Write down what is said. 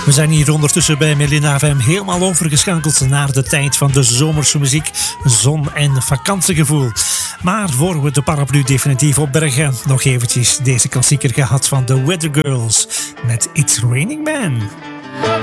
We zijn hier ondertussen bij Melina FM helemaal overgeschakeld naar de tijd van de zomerse muziek, zon en vakantiegevoel. Maar voor we de paraplu definitief opbergen, nog eventjes deze klassieker gehad van The Weather Girls met It's Raining Man.